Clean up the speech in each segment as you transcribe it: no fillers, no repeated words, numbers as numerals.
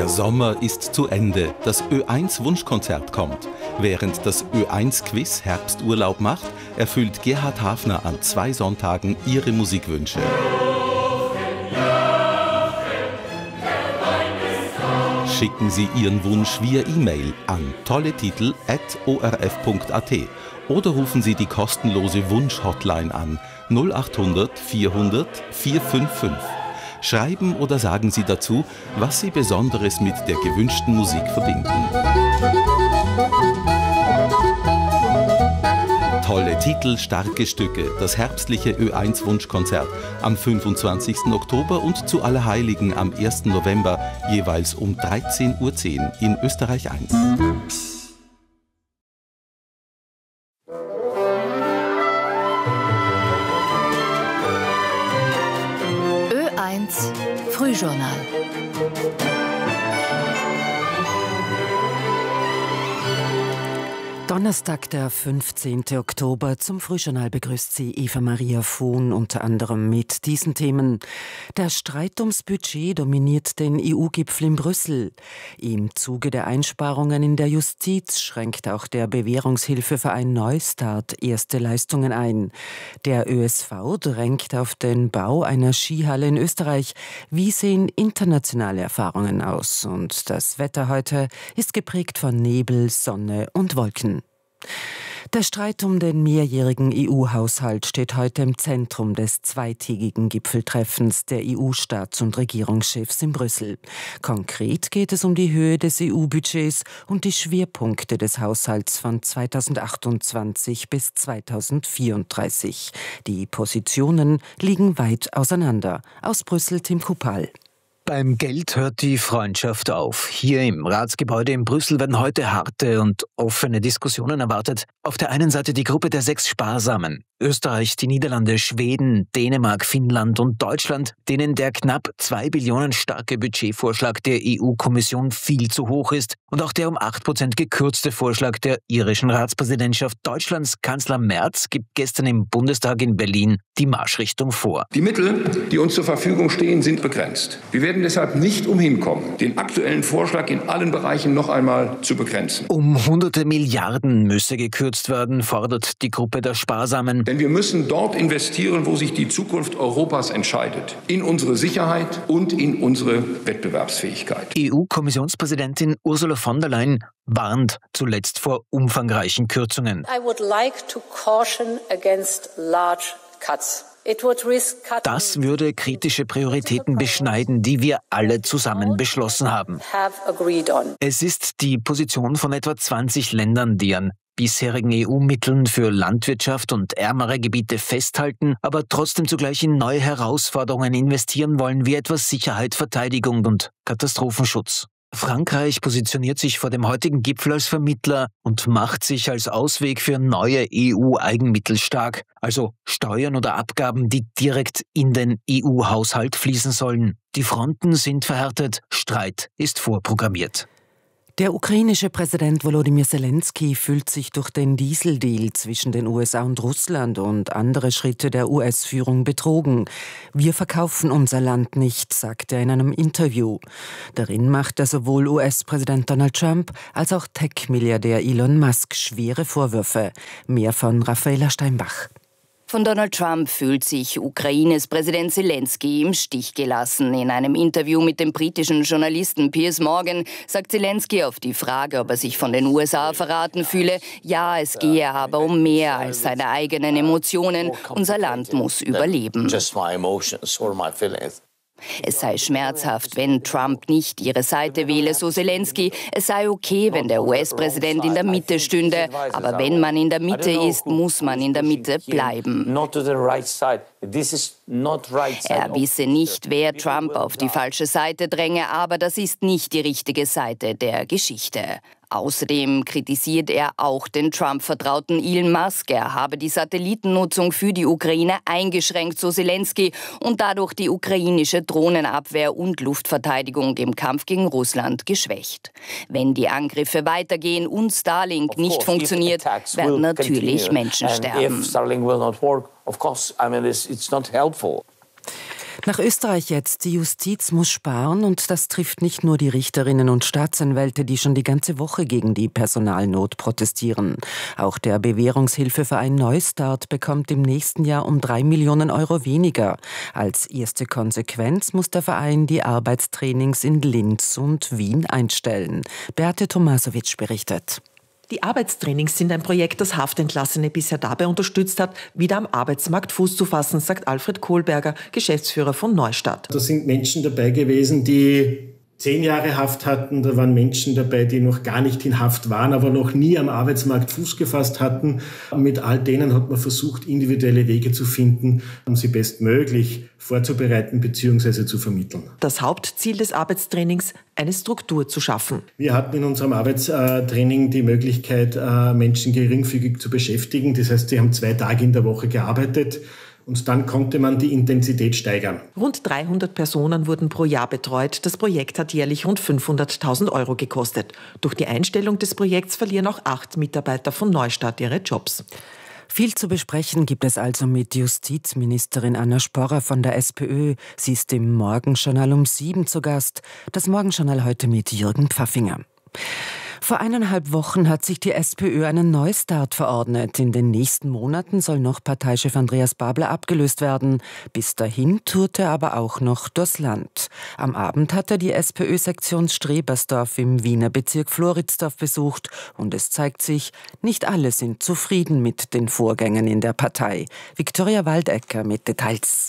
Der Sommer ist zu Ende. Das Ö1-Wunschkonzert kommt. Während das Ö1-Quiz Herbsturlaub macht, erfüllt Gerhard Hafner an 2 Sonntagen Ihre Musikwünsche. Schicken Sie Ihren Wunsch via E-Mail an tolletitel@orf.at oder rufen Sie die kostenlose Wunsch-Hotline an 0800 400 455. Schreiben oder sagen Sie dazu, was Sie Besonderes mit der gewünschten Musik verbinden. Tolle Titel, starke Stücke, das herbstliche Ö1-Wunschkonzert am 25. Oktober und zu Allerheiligen am 1. November, jeweils um 13:10 Uhr in Österreich 1. Ö1 Frühjournal. Donnerstag, der 15. Oktober. Zum Frühjournal begrüßt Sie Eva-Maria Vohn, unter anderem mit diesen Themen. Der Streit ums Budget dominiert den EU-Gipfel in Brüssel. Im Zuge der Einsparungen in der Justiz schränkt auch der Bewährungshilfeverein Neustart erste Leistungen ein. Der ÖSV drängt auf den Bau einer Skihalle in Österreich. Wie sehen internationale Erfahrungen aus? Und das Wetter heute ist geprägt von Nebel, Sonne und Wolken. Der Streit um den mehrjährigen EU-Haushalt steht heute im Zentrum des zweitägigen Gipfeltreffens der EU-Staats- und Regierungschefs in Brüssel. Konkret geht es um die Höhe des EU-Budgets und die Schwerpunkte des Haushalts von 2028 bis 2034. Die Positionen liegen weit auseinander. Aus Brüssel Tim Kupal. Beim Geld hört die Freundschaft auf. Hier im Ratsgebäude in Brüssel werden heute harte und offene Diskussionen erwartet. Auf der einen Seite die Gruppe der 6 Sparsamen. Österreich, die Niederlande, Schweden, Dänemark, Finnland und Deutschland, denen der knapp 2 Billionen starke Budgetvorschlag der EU-Kommission viel zu hoch ist und auch der um 8% gekürzte Vorschlag der irischen Ratspräsidentschaft Deutschlands Kanzler Merz gibt gestern im Bundestag in Berlin die Marschrichtung vor. Die Mittel, die uns zur Verfügung stehen, sind begrenzt. Wir werden deshalb nicht umhin kommen, den aktuellen Vorschlag in allen Bereichen noch einmal zu begrenzen. Um hunderte Milliarden müsse gekürzt werden, fordert die Gruppe der Sparsamen. Denn wir müssen dort investieren, wo sich die Zukunft Europas entscheidet. In unsere Sicherheit und in unsere Wettbewerbsfähigkeit. EU-Kommissionspräsidentin Ursula von der Leyen warnt zuletzt vor umfangreichen Kürzungen. I would like to caution against large cuts. Das würde kritische Prioritäten beschneiden, die wir alle zusammen beschlossen haben. Es ist die Position von etwa 20 Ländern, die an bisherigen EU-Mitteln für Landwirtschaft und ärmere Gebiete festhalten, aber trotzdem zugleich in neue Herausforderungen investieren wollen, wie etwa Sicherheit, Verteidigung und Katastrophenschutz. Frankreich positioniert sich vor dem heutigen Gipfel als Vermittler und macht sich als Ausweg für neue EU-Eigenmittel stark, also Steuern oder Abgaben, die direkt in den EU-Haushalt fließen sollen. Die Fronten sind verhärtet, Streit ist vorprogrammiert. Der ukrainische Präsident Volodymyr Zelensky fühlt sich durch den Dieseldeal zwischen den USA und Russland und andere Schritte der US-Führung betrogen. Wir verkaufen unser Land nicht, sagt er in einem Interview. Darin macht er sowohl US-Präsident Donald Trump als auch Tech-Milliardär Elon Musk schwere Vorwürfe. Mehr von Raffaela Steinbach. Von Donald Trump fühlt sich Ukraines Präsident Zelensky im Stich gelassen. In einem Interview mit dem britischen Journalisten Piers Morgan sagt Zelensky auf die Frage, ob er sich von den USA verraten fühle, ja, es gehe aber um mehr als seine eigenen Emotionen. Unser Land muss überleben. Es sei schmerzhaft, wenn Trump nicht ihre Seite wähle, so Zelensky. Es sei okay, wenn der US-Präsident in der Mitte stünde. Aber wenn man in der Mitte ist, muss man in der Mitte bleiben. Er wisse nicht, wer Trump auf die falsche Seite dränge, aber das ist nicht die richtige Seite der Geschichte. Außerdem kritisiert er auch den Trump-Vertrauten Elon Musk. Er habe die Satellitennutzung für die Ukraine eingeschränkt, so Zelensky, und dadurch die ukrainische Drohnenabwehr und Luftverteidigung im Kampf gegen Russland geschwächt. Wenn die Angriffe weitergehen und Starlink nicht funktioniert, werden natürlich Menschen sterben. Nach Österreich jetzt. Die Justiz muss sparen und das trifft nicht nur die Richterinnen und Staatsanwälte, die schon die ganze Woche gegen die Personalnot protestieren. Auch der Bewährungshilfeverein Neustart bekommt im nächsten Jahr um 3 Millionen Euro weniger. Als erste Konsequenz muss der Verein die Arbeitstrainings in Linz und Wien einstellen. Beate Tomasowitsch berichtet. Die Arbeitstrainings sind ein Projekt, das Haftentlassene bisher dabei unterstützt hat, wieder am Arbeitsmarkt Fuß zu fassen, sagt Alfred Kohlberger, Geschäftsführer von Neustart. Da sind Menschen dabei gewesen, die 10 Jahre Haft hatten. Da waren Menschen dabei, die noch gar nicht in Haft waren, aber noch nie am Arbeitsmarkt Fuß gefasst hatten. Mit all denen hat man versucht, individuelle Wege zu finden, um sie bestmöglich vorzubereiten bzw. zu vermitteln. Das Hauptziel des Arbeitstrainings, eine Struktur zu schaffen. Wir hatten in unserem Arbeitstraining die Möglichkeit, Menschen geringfügig zu beschäftigen. Das heißt, sie haben 2 Tage in der Woche gearbeitet. Und dann konnte man die Intensität steigern. Rund 300 Personen wurden pro Jahr betreut. Das Projekt hat jährlich rund 500.000 Euro gekostet. Durch die Einstellung des Projekts verlieren auch 8 Mitarbeiter von Neustart ihre Jobs. Viel zu besprechen gibt es also mit Justizministerin Anna Sporrer von der SPÖ. Sie ist im Morgenjournal um 7 zu Gast. Das Morgenjournal heute mit Jürgen Pfaffinger. Vor 1,5 Wochen hat sich die SPÖ einen Neustart verordnet. In den nächsten Monaten soll noch Parteichef Andreas Babler abgelöst werden. Bis dahin tourte er aber auch noch durchs Land. Am Abend hat er die SPÖ-Sektion Strebersdorf im Wiener Bezirk Floridsdorf besucht. Und es zeigt sich, nicht alle sind zufrieden mit den Vorgängen in der Partei. Viktoria Waldecker mit Details.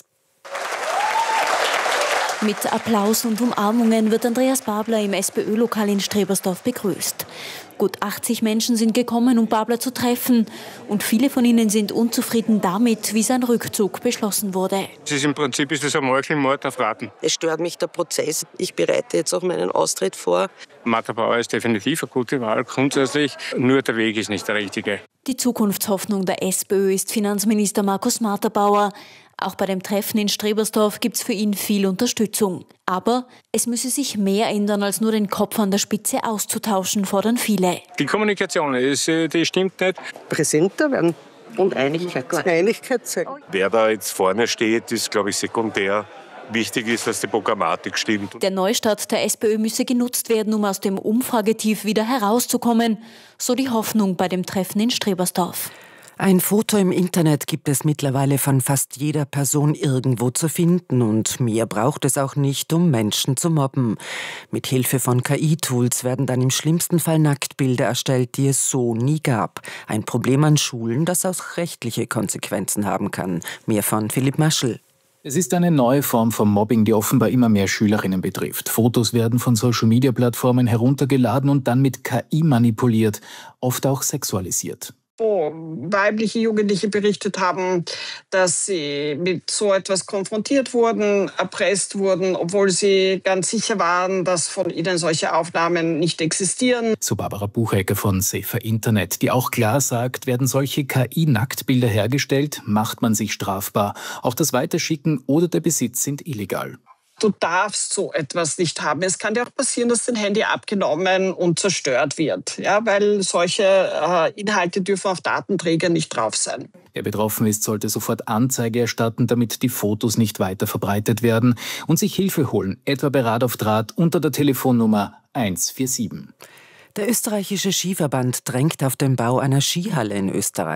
Mit Applaus und Umarmungen wird Andreas Babler im SPÖ-Lokal in Strebersdorf begrüßt. Gut 80 Menschen sind gekommen, um Babler zu treffen. Und viele von ihnen sind unzufrieden damit, wie sein Rückzug beschlossen wurde. Im Prinzip ist es ein Mord auf Raten. Es stört mich der Prozess. Ich bereite jetzt auch meinen Austritt vor. Martha Bauer ist definitiv eine gute Wahl, grundsätzlich. Nur der Weg ist nicht der richtige. Die Zukunftshoffnung der SPÖ ist Finanzminister Markus Martha-Bauer. Auch bei dem Treffen in Strebersdorf gibt es für ihn viel Unterstützung. Aber es müsse sich mehr ändern, als nur den Kopf an der Spitze auszutauschen, fordern viele. Die Kommunikation, die stimmt nicht. Präsenter werden und Einigkeit zeigen. Wer da jetzt vorne steht, ist, glaube ich, sekundär. Wichtig ist, dass die Programmatik stimmt. Der Neustart der SPÖ müsse genutzt werden, um aus dem Umfragetief wieder herauszukommen. So die Hoffnung bei dem Treffen in Strebersdorf. Ein Foto im Internet gibt es mittlerweile von fast jeder Person irgendwo zu finden und mehr braucht es auch nicht, um Menschen zu mobben. Mit Hilfe von KI-Tools werden dann im schlimmsten Fall Nacktbilder erstellt, die es so nie gab. Ein Problem an Schulen, das auch rechtliche Konsequenzen haben kann. Mehr von Philipp Maschel. Es ist eine neue Form von Mobbing, die offenbar immer mehr Schülerinnen betrifft. Fotos werden von Social-Media-Plattformen heruntergeladen und dann mit KI manipuliert, oft auch sexualisiert. Wo weibliche Jugendliche berichtet haben, dass sie mit so etwas konfrontiert wurden, erpresst wurden, obwohl sie ganz sicher waren, dass von ihnen solche Aufnahmen nicht existieren. So Barbara Buchecker von Safer Internet, die auch klar sagt, werden solche KI-Nacktbilder hergestellt, macht man sich strafbar. Auch das Weiterschicken oder der Besitz sind illegal. Du darfst so etwas nicht haben. Es kann dir auch passieren, dass dein Handy abgenommen und zerstört wird, ja, weil solche Inhalte dürfen auf Datenträger nicht drauf sein. Wer betroffen ist, sollte sofort Anzeige erstatten, damit die Fotos nicht weiter verbreitet werden und sich Hilfe holen, etwa bei Rat auf Draht unter der Telefonnummer 147. Der österreichische Skiverband drängt auf den Bau einer Skihalle in Österreich.